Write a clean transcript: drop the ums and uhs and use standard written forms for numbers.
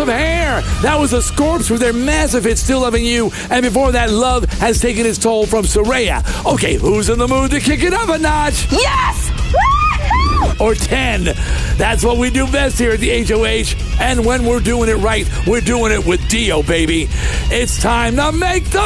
of hair. That was the Scorps with their massive hit Still Loving You. And before that, Love Has Taken Its Toll from Soraya. Okay, who's in the mood to kick it up a notch? Yes! Or 10. That's what we do best here at the HOH. And when we're doing it right, we're doing it with Dio, baby. It's time to make the